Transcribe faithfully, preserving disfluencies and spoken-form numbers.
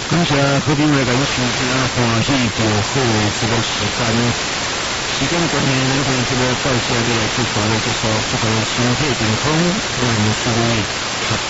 感谢好朋友来收听欢喜就好的这个时间。时间关系，咱今这个到此来结束了，就说祝各位身体健康，万事如意。